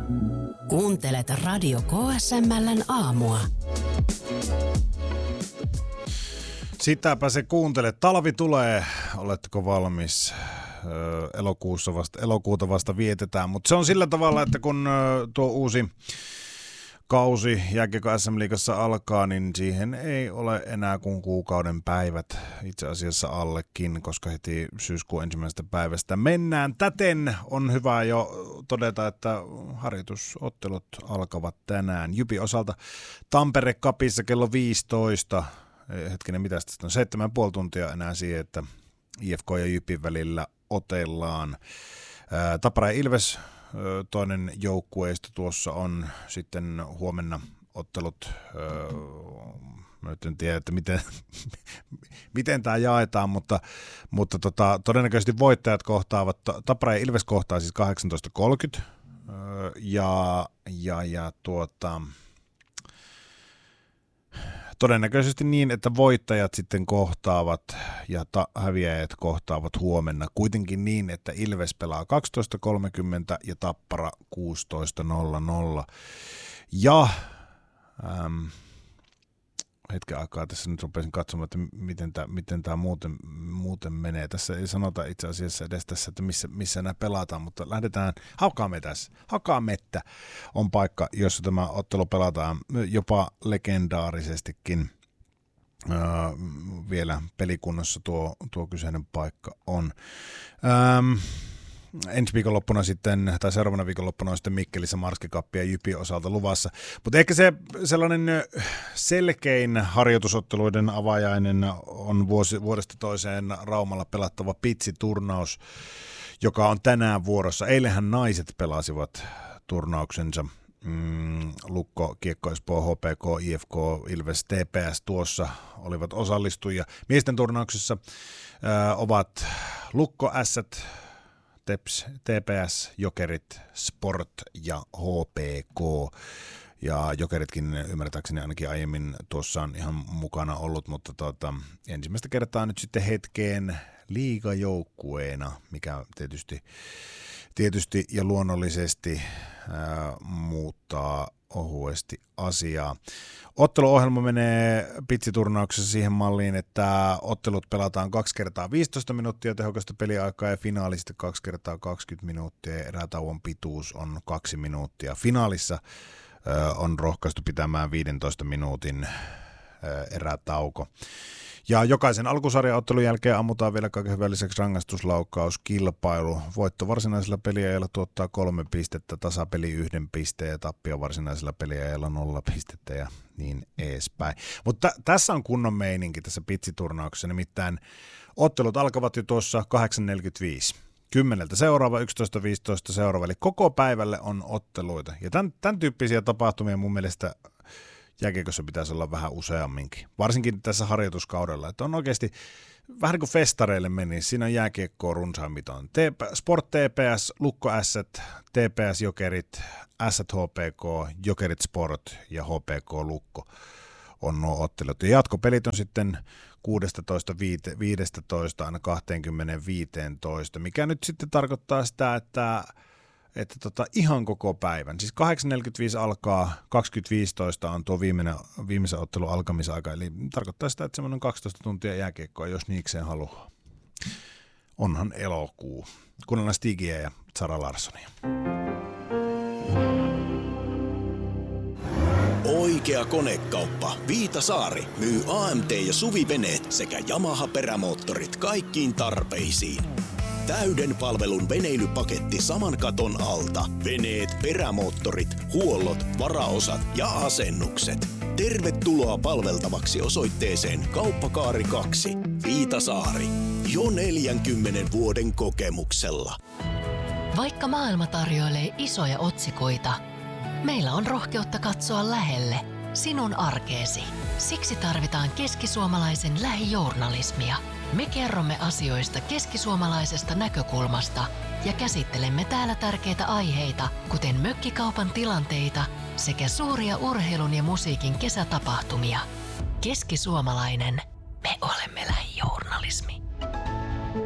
Kuuntelet Radio KSML:n aamua. Sitäpä se kuuntelet. Talvi tulee. Oletteko valmis? Elokuuta vasta vietetään, mutta se on sillä tavalla, että kun tuo uusi kausi jääkiekko SM-liigassa alkaa, niin siihen ei ole enää kuin kuukauden päivät, itse asiassa allekin, koska heti syyskuun 1. päivästä mennään. Täten on hyvä jo todeta, että harjoitusottelut alkavat tänään. Jypin osalta Tampere Cupissa kello 15. Hetkinen, mitä sitten on? 7,5 tuntia enää siihen, että IFK ja Jypin välillä otellaan. Tappara ja Ilves, toinen joukkueista tuossa on sitten huomenna ottelut. Mä nyt en tiedä, että miten tämä jaetaan, mutta todennäköisesti voittajat kohtaavat, Tappara ja Ilves kohtaa siis 18.30 todennäköisesti niin, että voittajat sitten kohtaavat ja häviäjät kohtaavat huomenna. Kuitenkin niin, että Ilves pelaa 12.30 ja Tappara 16.00. Ja hetken aikaa tässä nyt rupesin katsomaan, että miten tämä muuten menee. Tässä ei sanota itse asiassa edes tässä, että missä nämä pelataan, mutta lähdetään Hakaamettä on paikka, jossa tämä ottelu pelataan jopa legendaarisestikin. Vielä pelikunnossa tuo kyseinen paikka on. Ensi viikonloppuna sitten, tai seuraavana viikonloppuna on sitten Mikkelissä Marski Cup ja Jypin osalta luvassa. Mutta ehkä se sellainen selkein harjoitusotteluiden avajainen on vuodesta toiseen Raumalla pelattava Pitsi-turnaus, joka on tänään vuorossa. Eilenhän naiset pelasivat turnauksensa. Lukko, Kiekko Espoo, HPK, IFK, Ilves, TPS tuossa olivat osallistujia. Miesten turnauksessa ovat Lukko, Ässät, Teps, TPS, Jokerit, Sport ja HPK. Ja Jokeritkin ymmärtääkseni ainakin aiemmin tuossa on ihan mukana ollut, mutta ensimmäistä kertaa nyt sitten hetkeen liigajoukkueena, mikä tietysti ja luonnollisesti muuttaa ohuesti asiaa. Otteluohjelma menee Pitsi-turnauksessa siihen malliin, että ottelut pelataan 2 kertaa 15 minuuttia tehokasta peliaikaa ja finaali sitten 2 kertaa 20 minuuttia ja erätauon pituus on 2 minuuttia. Finaalissa on rohkaistu pitämään 15 minuutin erätauko. Ja jokaisen alkusarjaottelun jälkeen ammutaan vielä kaiken hyvän lisäksi rangaistuslaukkauskilpailu. Voitto varsinaisella peliajalla tuottaa 3 pistettä, tasapeli 1 pisteen ja tappio varsinaisella peliajalla 0 pistettä ja niin edespäin. Mutta tässä on kunnon meininki tässä Pitsi-turnauksessa, nimittäin ottelut alkavat jo tuossa 8.45. 10 seuraava, 11.15 seuraava, eli koko päivälle on otteluita. Ja tämän tyyppisiä tapahtumia mun mielestä jääkiekossa pitäisi olla vähän useamminkin, varsinkin tässä harjoituskaudella, että on oikeasti vähän niin kuin festareille meni, siinä on jääkiekkoa runsain mitaan. Sport TPS, Lukko Ässät, TPS Jokerit, Ässät HPK, Jokerit Sport ja HPK Lukko on nuo ottelut. Ja jatkopelit on sitten 16.15 aina 20.15, mikä nyt sitten tarkoittaa sitä, että ihan koko päivän. Siis 8.45 alkaa, 20.15 on tuo viimeisen ottelun alkamisaika, eli tarkoittaa sitä, että semmoinen 12 tuntia jääkiekkoa, jos niikseen haluaa. Onhan elokuu. Kuunnellaan Stigiä ja Sara Larssonia. Oikea Konekauppa Viitasaari myy AMT ja Suvi-veneet sekä Yamaha-perämoottorit kaikkiin tarpeisiin. Täyden palvelun veneilypaketti saman katon alta. Veneet, perämoottorit, huollot, varaosat ja asennukset. Tervetuloa palveltavaksi osoitteeseen Kauppakaari 2, Viitasaari. Jo 40 vuoden kokemuksella. Vaikka maailma tarjoilee isoja otsikoita, meillä on rohkeutta katsoa lähelle sinun arkeesi. Siksi tarvitaan keskisuomalaisen lähijournalismia. Me kerromme asioista keskisuomalaisesta näkökulmasta ja käsittelemme täällä tärkeitä aiheita, kuten mökkikaupan tilanteita sekä suuria urheilun ja musiikin kesätapahtumia. Keskisuomalainen, me olemme lähellä.